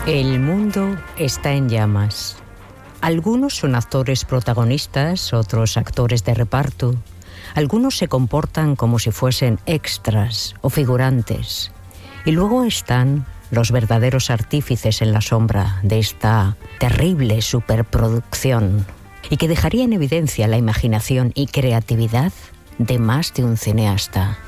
El mundo está en llamas. Algunos son actores protagonistas, otros actores de reparto. Algunos se comportan como si fuesen extras o figurantes. Y luego están los verdaderos artífices en la sombra de esta terrible superproducción y que dejaría en evidencia la imaginación y creatividad de más de un cineasta.